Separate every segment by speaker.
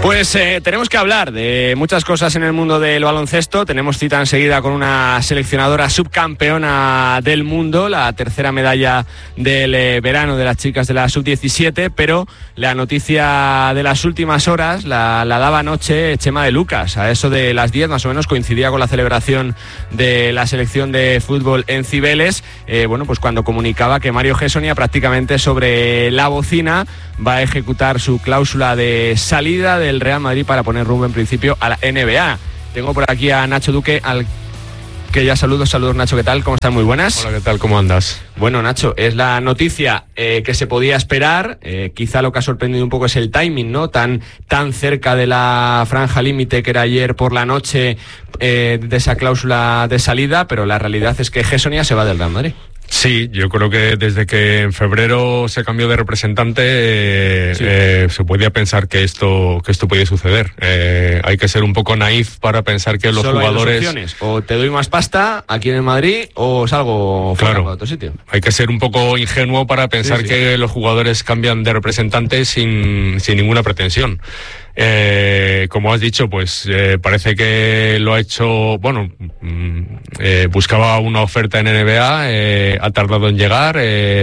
Speaker 1: Pues tenemos que hablar de muchas cosas en el mundo del baloncesto. Tenemos cita enseguida con una seleccionadora subcampeona del mundo, la tercera medalla del verano de las chicas de la sub-17, pero la noticia de las últimas horas la daba anoche Chema de Lucas. A eso de las 10 más o menos coincidía con la celebración de la selección de fútbol en Cibeles, pues cuando comunicaba que Mario Hessonia prácticamente sobre la bocina va a ejecutar su cláusula de salida del Real Madrid para poner rumbo en principio a la NBA. Tengo por aquí a Nacho Duque, al que ya saludos Nacho, ¿qué tal? ¿Cómo estás? Muy buenas.
Speaker 2: Hola, ¿qué tal? ¿Cómo andas?
Speaker 1: Bueno, Nacho, es la noticia que se podía esperar, quizá lo que ha sorprendido un poco es el timing, ¿no? Tan cerca de la franja límite que era ayer por la noche de esa cláusula de salida, pero la realidad es que Hessonia se va del Real Madrid.
Speaker 2: Sí, yo creo que desde que en febrero se cambió de representante se podía pensar que esto podía suceder. Hay que ser un poco naif para pensar que los jugadores...
Speaker 1: Hay dos opciones, o te doy más pasta aquí en el Madrid o salgo fuera a otro sitio.
Speaker 2: Hay que ser un poco ingenuo para pensar que los jugadores cambian de representante sin ninguna pretensión. Como has dicho, pues parece que lo ha hecho, buscaba una oferta en NBA, ha tardado en llegar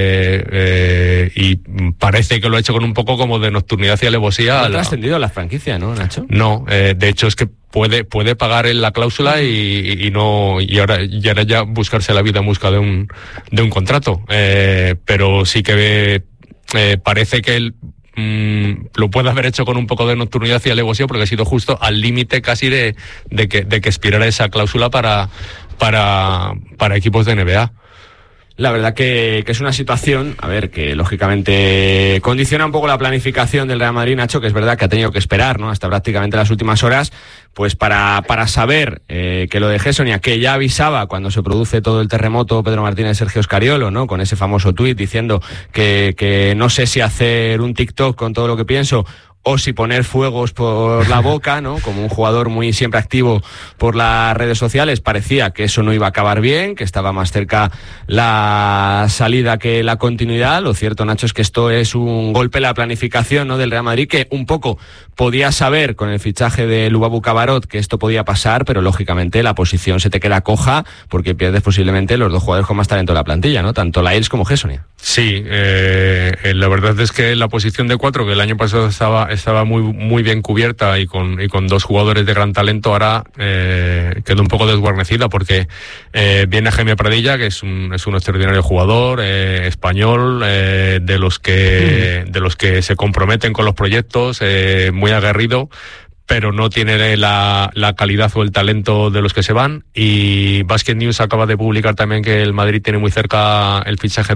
Speaker 2: y parece que lo ha hecho con un poco como de nocturnidad y alevosía.
Speaker 1: No ha trascendido la franquicia, ¿no, Nacho?
Speaker 2: No, de hecho es que puede pagar en la cláusula y ahora ya buscarse la vida en busca de un contrato, pero sí que parece que él lo puede haber hecho con un poco de nocturnidad y alevosía porque ha sido justo al límite casi de que expirara esa cláusula para equipos de NBA.
Speaker 1: La verdad que es una situación, que lógicamente condiciona un poco la planificación del Real Madrid, Nacho, que es verdad que ha tenido que esperar, ¿no?, hasta prácticamente las últimas horas, pues para saber que lo de Hessonia, que ya avisaba cuando se produce todo el terremoto Pedro Martínez y Sergio Scariolo, ¿no?, con ese famoso tuit diciendo que no sé si hacer un TikTok con todo lo que pienso o si poner fuegos por la boca, ¿no? Como un jugador muy siempre activo por las redes sociales, parecía que eso no iba a acabar bien, que estaba más cerca la salida que la continuidad. Lo cierto, Nacho, es que esto es un golpe en la planificación, ¿no?, del Real Madrid, que un poco podía saber con el fichaje de Lubabu Cabarrot que esto podía pasar, pero lógicamente la posición se te queda coja porque pierdes posiblemente los dos jugadores con más talento de la plantilla, ¿no?, tanto Laels como Hessonia.
Speaker 2: Sí, la verdad es que la posición de 4, que el año pasado estaba muy bien cubierta y con dos jugadores de gran talento, ahora quedó un poco desguarnecida porque viene Jaime Pradilla, que es un extraordinario jugador español, de los que se comprometen con los proyectos, muy aguerrido, pero no tiene la calidad o el talento de los que se van. Y Basket News acaba de publicar también que el Madrid tiene muy cerca el fichaje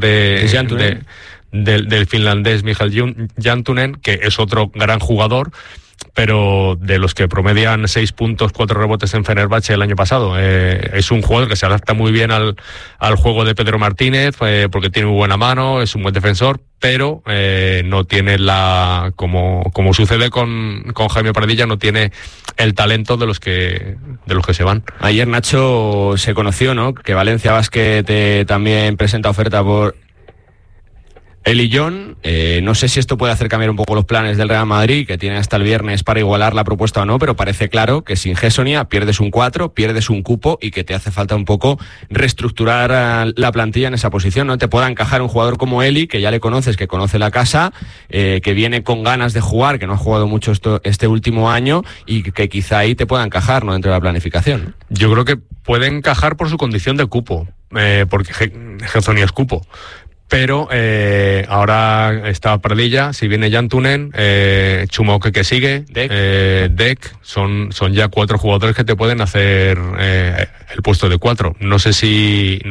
Speaker 2: del finlandés Mikael Jantunen, que es otro gran jugador, pero de los que promedian 6 puntos, 4 rebotes en Fenerbahce el año pasado. Es un jugador que se adapta muy bien al juego de Pedro Martínez, porque tiene muy buena mano, es un buen defensor, pero no tiene como sucede con Jaime Pradilla, no tiene el talento de los que se van.
Speaker 1: Ayer, Nacho, se conoció, ¿no?, que Valencia Basket también presenta oferta por Eli John. No sé si esto puede hacer cambiar un poco los planes del Real Madrid, que tiene hasta el viernes para igualar la propuesta o no, pero parece claro que sin Hessonia pierdes un 4, pierdes un cupo y que te hace falta un poco reestructurar la plantilla en esa posición, ¿no? Te pueda encajar un jugador como Eli, que ya le conoces, que conoce la casa, que viene con ganas de jugar, que no ha jugado mucho este último año y que quizá ahí te pueda encajar, ¿no?, dentro de la planificación.
Speaker 2: Yo creo que puede encajar por su condición de cupo, porque Hessonia es cupo. Pero ahora está Pradilla, si viene Jantunen, Chumauke que sigue, Deck, son ya 4 jugadores que te pueden hacer el puesto de 4. No sé si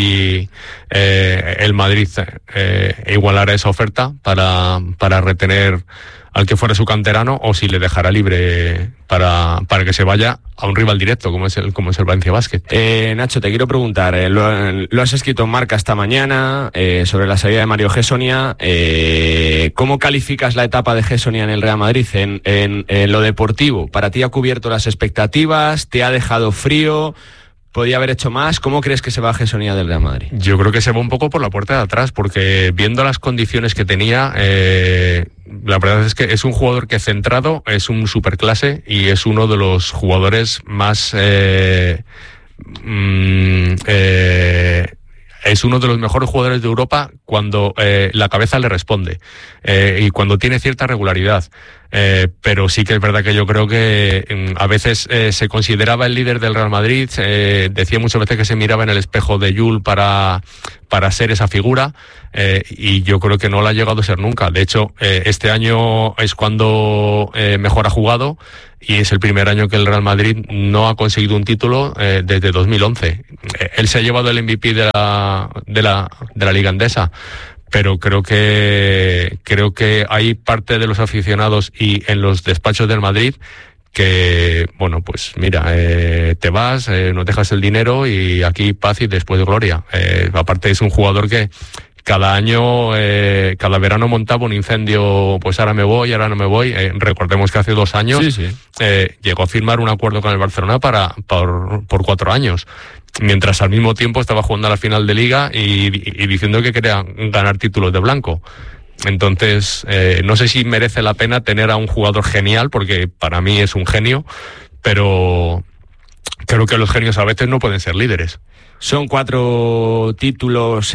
Speaker 2: el Madrid igualará esa oferta para retener al que fuera su canterano, o si le dejará libre para que se vaya a un rival directo como es el Valencia Basket.
Speaker 1: Nacho, te quiero preguntar, lo has escrito en Marca esta mañana sobre la salida de Mario Hessonia. ¿Cómo calificas la etapa de Hessonia en el Real Madrid en lo deportivo? ¿Para ti ha cubierto las expectativas? ¿Te ha dejado frío? podía haber hecho más. ¿Cómo crees que se va Gessonia del Real Madrid?
Speaker 2: Yo creo que se va un poco por la puerta de atrás, porque viendo las condiciones que tenía, la verdad es que es un jugador que centrado, es un superclase y es uno de los jugadores más... es uno de los mejores jugadores de Europa cuando la cabeza le responde y cuando tiene cierta regularidad. Pero sí que es verdad que yo creo que a veces se consideraba el líder del Real Madrid, decía muchas veces que se miraba en el espejo de Jul para ser esa figura, y yo creo que no lo ha llegado a ser nunca. De hecho, este año es cuando mejor ha jugado y es el primer año que el Real Madrid no ha conseguido un título desde 2011. Él se ha llevado el MVP de la Liga Endesa. Pero creo que hay parte de los aficionados y en los despachos del Madrid que, bueno, pues mira, te vas, nos dejas el dinero y aquí paz y después de gloria. Aparte es un jugador que cada año, cada verano montaba un incendio, pues ahora me voy, ahora no me voy. Recordemos que hace 2 años llegó a firmar un acuerdo con el Barcelona por 4 años. Mientras al mismo tiempo estaba jugando a la final de Liga y diciendo que quería ganar títulos de blanco. Entonces, no sé si merece la pena tener a un jugador genial, porque para mí es un genio, pero creo que los genios a veces no pueden ser líderes.
Speaker 1: Son 6 títulos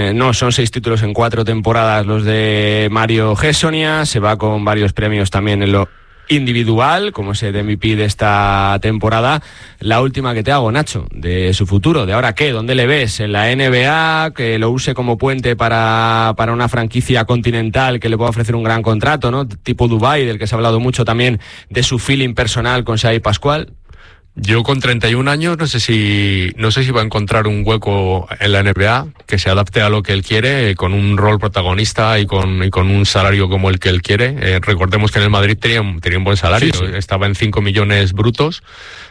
Speaker 1: en 4 temporadas los de Mario Gessonia. Se va con varios premios también en lo individual, como ese de MVP de esta temporada. La última que te hago, Nacho, de su futuro, de ahora qué, ¿dónde le ves? ¿En la NBA, que lo use como puente para una franquicia continental que le pueda ofrecer un gran contrato, ¿no? Tipo Dubái, del que se ha hablado mucho también, de su feeling personal con Xavi Pascual.
Speaker 2: Yo con 31 años no sé si va a encontrar un hueco en la NBA que se adapte a lo que él quiere, con un rol protagonista y con un salario como el que él quiere. Recordemos que en el Madrid tenía un buen salario, sí. Estaba en 5 millones brutos.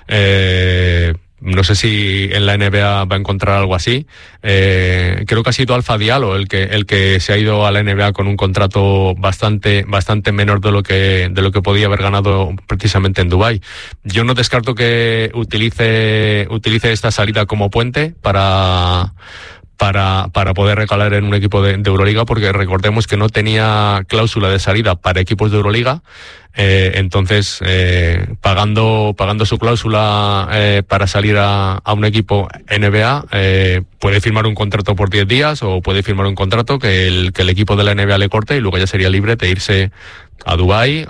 Speaker 2: No sé si en la NBA va a encontrar algo así. Creo que ha sido Alfa Diallo el que se ha ido a la NBA con un contrato bastante menor de lo que podía haber ganado precisamente en Dubái. Yo no descarto que utilice esta salida como puente para poder recalar en un equipo de Euroliga, porque recordemos que no tenía cláusula de salida para equipos de Euroliga. Entonces, pagando su cláusula para salir a un equipo NBA, puede firmar un contrato por 10 días o puede firmar un contrato que el equipo de la NBA le corte y luego ya sería libre de irse a Dubái,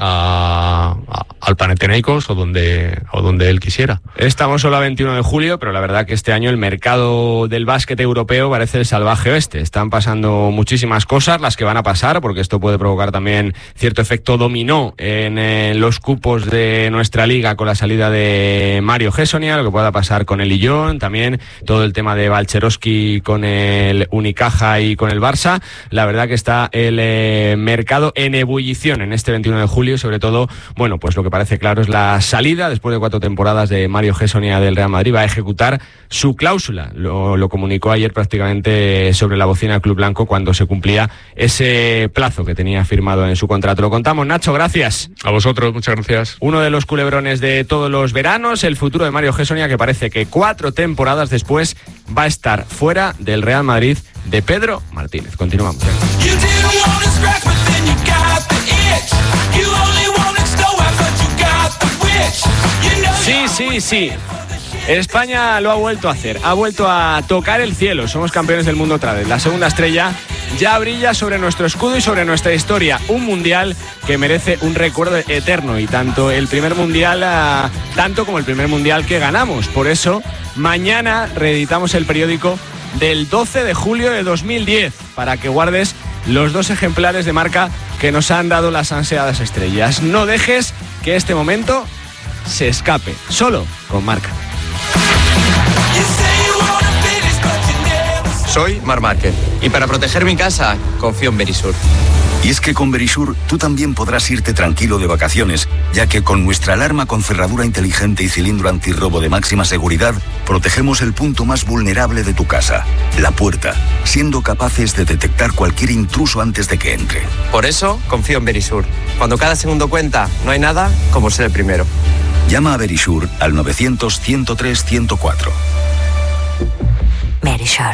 Speaker 2: al Panathinaikos o donde él quisiera.
Speaker 1: Estamos solo a 21 de julio, pero la verdad que este año el mercado del básquet europeo parece el salvaje oeste. Están pasando muchísimas cosas, las que van a pasar, porque esto puede provocar también cierto efecto dominó en los cupos de nuestra liga con la salida de Mario Gessonia, lo que pueda pasar con el Lyon, también todo el tema de Balcherowski con el Unicaja y con el Barça. La verdad que está el mercado en ebullición en este 21 de julio, sobre todo, bueno, pues lo que parece claro es la salida, después de 4 temporadas, de Mario Gessonia del Real Madrid. Va a ejecutar su cláusula, lo comunicó ayer prácticamente sobre la bocina del Club Blanco cuando se cumplía ese plazo que tenía firmado en su contrato. Lo contamos, Nacho, gracias.
Speaker 2: A vosotros, muchas gracias.
Speaker 1: Uno de los culebrones de todos los veranos, el futuro de Mario Gessonia, que parece que 4 temporadas después va a estar fuera del Real Madrid de Pedro Martínez. Continuamos. Sí. España lo ha vuelto a hacer, ha vuelto a tocar el cielo. Somos campeones del mundo otra vez. La segunda estrella ya brilla sobre nuestro escudo y sobre nuestra historia. Un mundial que merece un recuerdo eterno, y tanto el primer mundial, tanto como el primer mundial que ganamos. Por eso, mañana reeditamos el periódico del 12 de julio de 2010 para que guardes los 2 ejemplares de marca que nos han dado las ansiadas estrellas. No dejes que este momento se escape, solo con marca.
Speaker 3: Soy Marc Márquez y para proteger mi casa confío en Verisur.
Speaker 4: Y es que con Verisur tú también podrás irte tranquilo de vacaciones, ya que con nuestra alarma con cerradura inteligente y cilindro antirrobo de máxima seguridad, protegemos el punto más vulnerable de tu casa, la puerta, siendo capaces de detectar cualquier intruso antes de que entre.
Speaker 3: Por eso confío en Verisur. Cuando cada segundo cuenta, no hay nada como ser el primero.
Speaker 4: Llama a Verisur al 900 103 104.
Speaker 5: Verisure.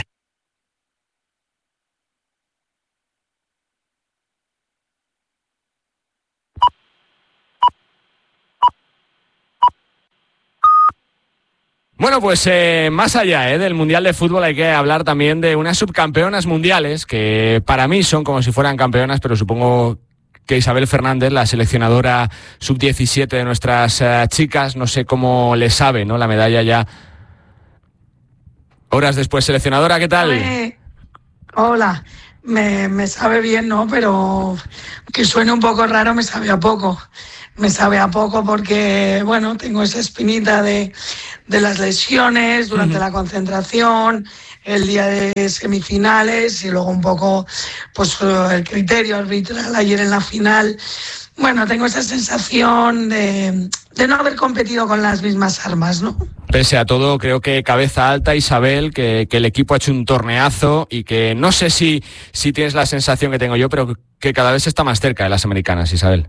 Speaker 1: Bueno, pues más allá del Mundial de Fútbol hay que hablar también de unas subcampeonas mundiales que para mí son como si fueran campeonas, pero supongo que Isabel Fernández, la seleccionadora sub-17 de nuestras chicas, no sé cómo le sabe, ¿no? La medalla ya horas después. Seleccionadora, ¿qué tal?
Speaker 6: Hola, me sabe bien, ¿no? Pero que suene un poco raro, me sabe a poco. Me sabe a poco porque, bueno, tengo esa espinita de las lesiones durante la concentración, el día de semifinales y luego un poco pues el criterio arbitral ayer en la final. Bueno, tengo esa sensación de no haber competido con las mismas armas, ¿no?
Speaker 1: Pese a todo, creo que cabeza alta, Isabel, que el equipo ha hecho un torneazo y que no sé si tienes la sensación que tengo yo, pero que cada vez está más cerca de las americanas, Isabel.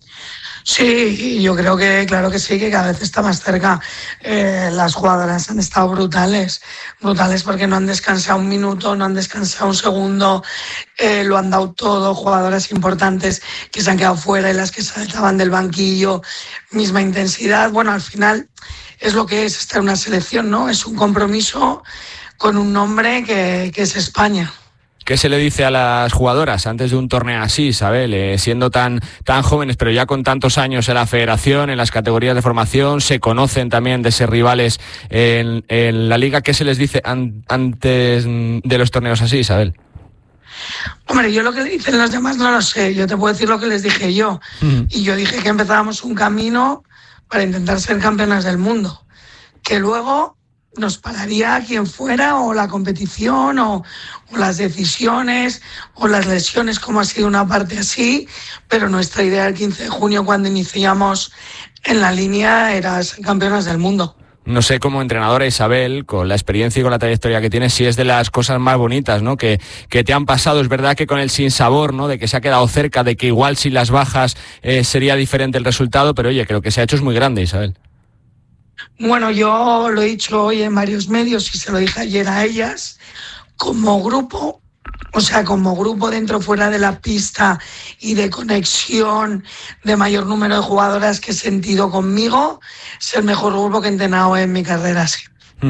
Speaker 6: Sí, yo creo que, claro que sí, que cada vez está más cerca. Las jugadoras han estado brutales porque no han descansado un minuto, no han descansado un segundo, lo han dado todo, jugadoras importantes que se han quedado fuera y las que saltaban del banquillo, misma intensidad. Bueno, al final es lo que es estar en una selección, ¿no? Es un compromiso con un nombre que es España.
Speaker 1: ¿Qué se le dice a las jugadoras antes de un torneo así, Isabel? Siendo tan jóvenes, pero ya con tantos años en la federación, en las categorías de formación, se conocen también de ser rivales en la liga. ¿Qué se les dice antes de los torneos así, Isabel?
Speaker 6: Hombre, yo lo que le dicen los demás no lo sé. Yo te puedo decir lo que les dije yo. Y yo dije que empezábamos un camino para intentar ser campeonas del mundo. Que luego nos pararía quien fuera, o la competición, o las decisiones, o las lesiones, como ha sido una parte así, pero nuestra idea el 15 de junio, cuando iniciamos en la línea, era ser campeonas del mundo.
Speaker 1: No sé, como entrenadora, Isabel, con la experiencia y con la trayectoria que tienes, si es de las cosas más bonitas, ¿no? Que te han pasado. Es verdad que con el sinsabor, ¿no? De que se ha quedado cerca, de que igual si las bajas sería diferente el resultado, pero oye, creo que se ha hecho es muy grande, Isabel.
Speaker 6: Bueno, yo lo he dicho hoy en varios medios y se lo dije ayer a ellas, como grupo, o sea, como grupo dentro o fuera de la pista y de conexión de mayor número de jugadoras que he sentido conmigo, es el mejor grupo que he entrenado en mi carrera, sí.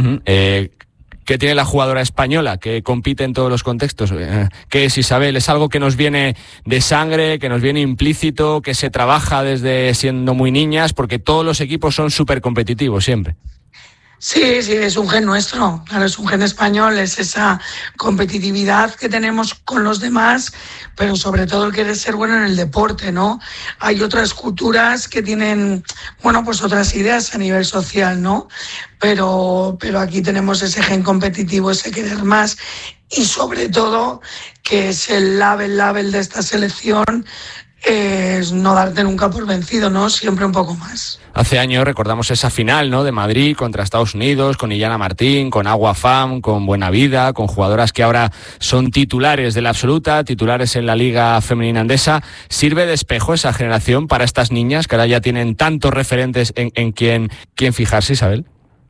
Speaker 1: ¿Qué tiene la jugadora española que compite en todos los contextos? ¿Qué es, Isabel? ¿Es algo que nos viene de sangre, que nos viene implícito, que se trabaja desde siendo muy niñas? Porque todos los equipos son súper competitivos siempre.
Speaker 6: Sí, es un gen nuestro, claro, es un gen español, es esa competitividad que tenemos con los demás, pero sobre todo el querer ser bueno en el deporte, ¿no? Hay otras culturas que tienen, bueno, pues otras ideas a nivel social, ¿no? Pero aquí tenemos ese gen competitivo, ese querer más, y sobre todo, que es el label de esta selección, es no darte nunca por vencido, ¿no? Siempre un poco más.
Speaker 1: Hace años recordamos esa final, ¿no? De Madrid contra Estados Unidos, con Illana Martín, con Agua Fam, con Buena Vida, con jugadoras que ahora son titulares de la absoluta, titulares en la Liga Femenina Andesa. ¿Sirve de espejo esa generación para estas niñas que ahora ya tienen tantos referentes en quién fijarse, Isabel?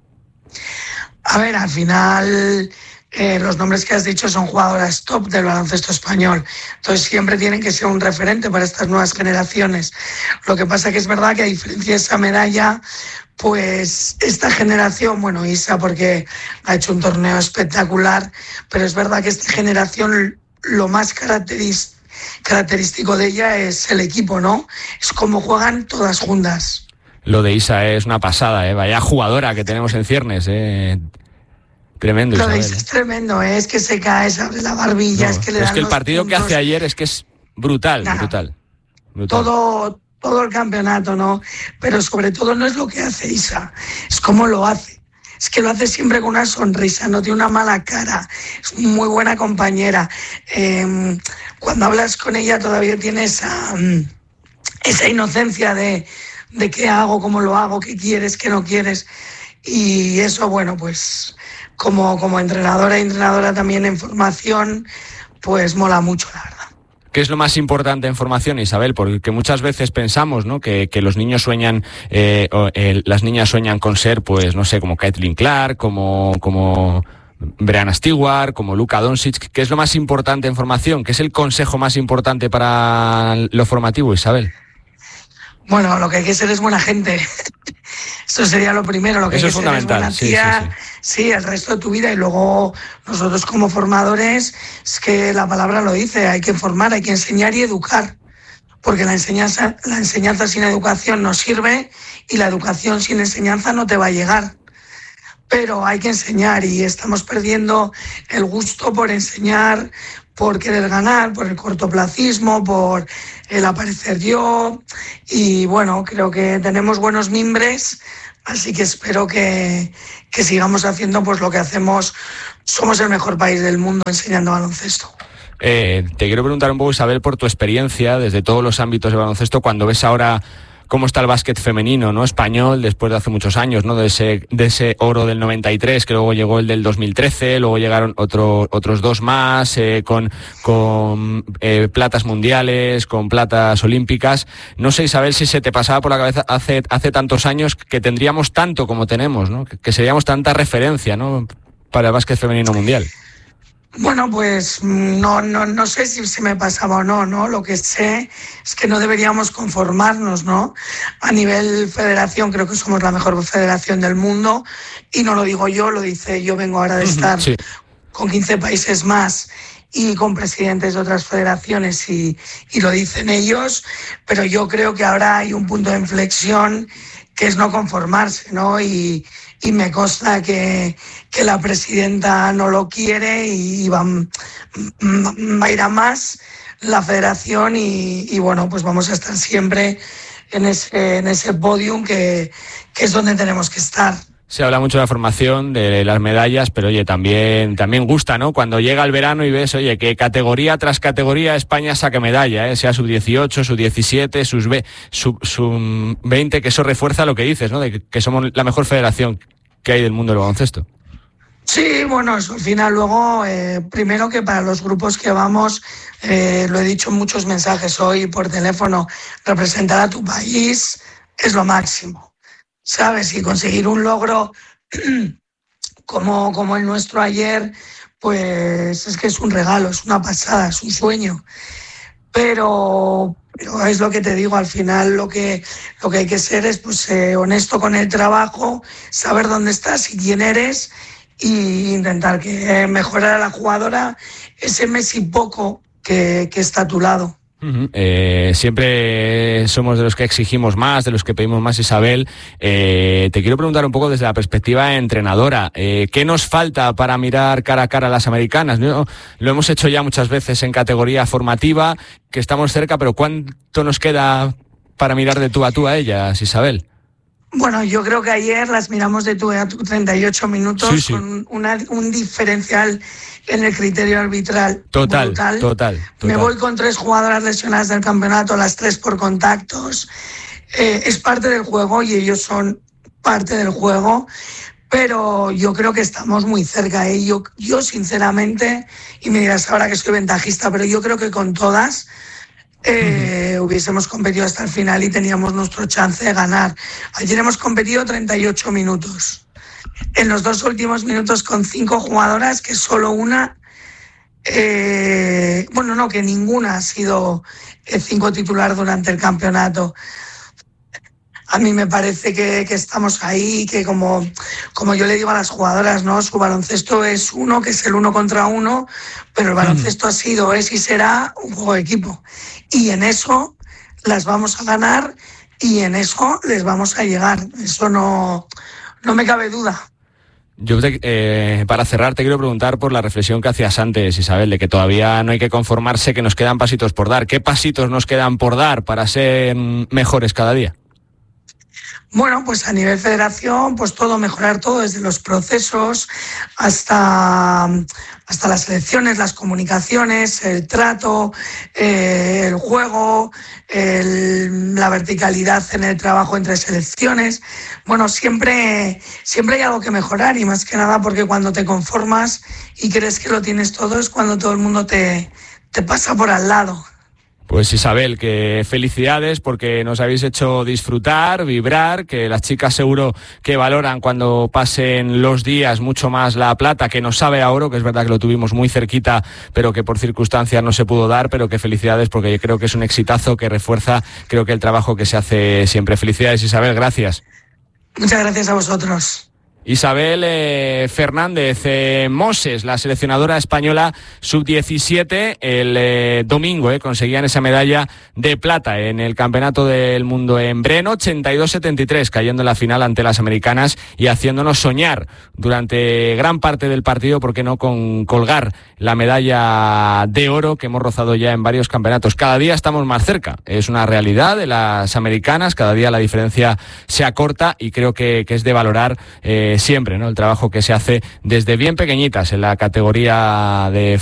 Speaker 6: A ver, al final los nombres que has dicho son jugadoras top del baloncesto español. Entonces siempre tienen que ser un referente para estas nuevas generaciones. Lo que pasa que es verdad que a diferencia de esa medalla, pues esta generación, bueno, Isa porque ha hecho un torneo espectacular, pero es verdad que esta generación lo más característico de ella es el equipo, ¿no? Es cómo juegan todas juntas.
Speaker 1: Lo de Isa es una pasada, vaya jugadora que tenemos en ciernes, Tremendo,
Speaker 6: Isabel.
Speaker 1: Isabel.
Speaker 6: Es tremendo, es que se cae, se abre la barbilla, es que le dan
Speaker 1: es que el partido
Speaker 6: puntos.
Speaker 1: Que hace ayer es que es brutal.
Speaker 6: Todo el campeonato, ¿no? Pero sobre todo no es lo que hace Isa, es cómo lo hace. Es que lo hace siempre con una sonrisa, no tiene una mala cara, es muy buena compañera. Cuando hablas con ella todavía tiene esa inocencia de qué hago, cómo lo hago, qué quieres, qué no quieres. Y eso, bueno, pues como entrenadora también en formación, pues mola mucho, la verdad.
Speaker 1: ¿Qué es lo más importante en formación, Isabel? Porque muchas veces pensamos, ¿no? que los niños sueñan, las niñas sueñan con ser, pues no sé, como Caitlin Clark, como Breanna Stewart, como Luka Doncic. ¿Qué es lo más importante en formación? ¿Qué es el consejo más importante para lo formativo, Isabel?
Speaker 6: Bueno, lo que hay que ser es buena gente. Esto sería lo primero. Lo que
Speaker 1: eso
Speaker 6: hay que
Speaker 1: es fundamental.
Speaker 6: Ser es buena tía, sí, el resto de tu vida. Y luego nosotros como formadores, es que la palabra lo dice, hay que formar, hay que enseñar y educar. Porque la enseñanza sin educación no sirve y la educación sin enseñanza no te va a llegar. Pero hay que enseñar y estamos perdiendo el gusto por enseñar, por querer ganar, por el cortoplacismo, por el aparecer yo. Y bueno, creo que tenemos buenos mimbres, así que espero que sigamos haciendo pues lo que hacemos. Somos el mejor país del mundo enseñando baloncesto.
Speaker 1: Te quiero preguntar un poco, Isabel, por tu experiencia desde todos los ámbitos de baloncesto, cuando ves ahora cómo está el básquet femenino, ¿no? Español, después de hace muchos años, ¿no? De ese oro del 93, que luego llegó el del 2013, luego llegaron otros dos más, con platas mundiales, con platas olímpicas. No sé, Isabel, si se te pasaba por la cabeza hace tantos años que tendríamos tanto como tenemos, ¿no? Que seríamos tanta referencia, ¿no? Para el básquet femenino mundial.
Speaker 6: Bueno, pues no sé si se me pasaba o no. Lo que sé es que no deberíamos conformarnos, ¿no? A nivel federación creo que somos la mejor federación del mundo y no lo digo yo, lo dice, yo vengo ahora de estar con 15 países más y con presidentes de otras federaciones y lo dicen ellos, pero yo creo que ahora hay un punto de inflexión que es no conformarse, ¿no? Y me consta que la presidenta no lo quiere y va a ir a más la federación y bueno, pues vamos a estar siempre en ese podium que es donde tenemos que estar.
Speaker 1: Se habla mucho de la formación, de las medallas, pero oye, también gusta, ¿no? Cuando llega el verano y ves, oye, que categoría tras categoría España saque medalla, sea sub-18, sub-17, sub-20, que eso refuerza lo que dices, ¿no? De que somos la mejor federación que hay del mundo del baloncesto.
Speaker 6: Sí, bueno, eso al final luego, primero que para los grupos que vamos, lo he dicho en muchos mensajes hoy por teléfono, representar a tu país es lo máximo. ¿Sabes? Y conseguir un logro como el nuestro ayer, pues es que es un regalo, es una pasada, es un sueño. Pero es lo que te digo, al final lo que hay que ser es pues honesto con el trabajo, saber dónde estás y quién eres e intentar que mejorar a la jugadora ese mes y poco que está a tu lado.
Speaker 1: Siempre somos de los que exigimos más, de los que pedimos más, Isabel. Te quiero preguntar un poco desde la perspectiva entrenadora, ¿qué nos falta para mirar cara a cara a las americanas? ¿No? Lo hemos hecho ya muchas veces en categoría formativa, que estamos cerca, pero ¿cuánto nos queda para mirar de tú a ellas, Isabel?
Speaker 6: Bueno, yo creo que ayer las miramos de tú a tú 38 minutos con un diferencial en el criterio arbitral
Speaker 1: total.
Speaker 6: Me voy con 3 jugadoras lesionadas del campeonato, las 3 por contactos. Es parte del juego y ellos son parte del juego, pero yo creo que estamos muy cerca. Yo sinceramente, y me dirás ahora que soy ventajista, pero yo creo que con todas hubiésemos competido hasta el final y teníamos nuestro chance de ganar. Ayer hemos competido 38 minutos. En los 2 últimos minutos con 5 jugadoras, que solo una, que ninguna ha sido 5 titular durante el campeonato. A mí me parece que estamos ahí, que como yo le digo a las jugadoras, ¿no? Su baloncesto es uno, que es el 1 contra 1, pero el baloncesto ha sido, es y será un juego de equipo. Y en eso las vamos a ganar y en eso les vamos a llegar. Eso no me cabe duda.
Speaker 1: Yo para cerrar te quiero preguntar por la reflexión que hacías antes, Isabel, de que todavía no hay que conformarse, que nos quedan pasitos por dar. ¿Qué pasitos nos quedan por dar para ser mejores cada día?
Speaker 6: Bueno, pues a nivel federación, pues mejorar todo, desde los procesos hasta las elecciones, las comunicaciones, el trato, el juego, la verticalidad en el trabajo entre selecciones. Bueno, siempre hay algo que mejorar y más que nada porque cuando te conformas y crees que lo tienes todo es cuando todo el mundo te pasa por al lado.
Speaker 1: Pues Isabel, que felicidades porque nos habéis hecho disfrutar, vibrar, que las chicas seguro que valoran cuando pasen los días mucho más la plata, que nos sabe a oro, que es verdad que lo tuvimos muy cerquita, pero que por circunstancias no se pudo dar, pero que felicidades porque yo creo que es un exitazo que refuerza, creo que el trabajo que se hace siempre. Felicidades, Isabel, gracias.
Speaker 6: Muchas gracias a vosotros.
Speaker 1: Isabel Fernández Moses, la seleccionadora española sub-17, el domingo conseguían esa medalla de plata en el Campeonato del Mundo en Breno, 82-73, cayendo en la final ante las americanas y haciéndonos soñar durante gran parte del partido, ¿por qué no?, con colgar la medalla de oro que hemos rozado ya en varios campeonatos. Cada día estamos más cerca, es una realidad de las americanas, cada día la diferencia se acorta y creo que es de valorar siempre, ¿no?, el trabajo que se hace desde bien pequeñitas en la categoría de